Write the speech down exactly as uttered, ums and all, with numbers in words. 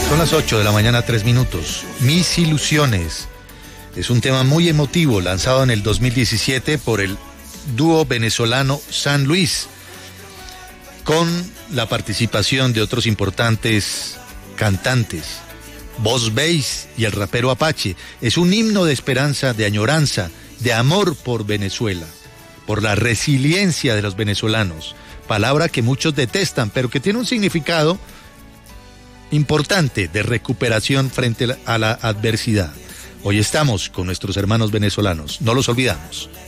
Son las ocho de la mañana, tres minutos. Mis ilusiones. Es un tema muy emotivo, lanzado en el dos mil diecisiete por el dúo venezolano San Luis, con la participación de otros importantes cantantes, Boss Bass y el rapero Apache. Es un himno de esperanza, de añoranza, de amor por Venezuela, por la resiliencia de los venezolanos, palabra que muchos detestan, pero que tiene un significado importante de recuperación frente a la adversidad. Hoy estamos con nuestros hermanos venezolanos, no los olvidamos.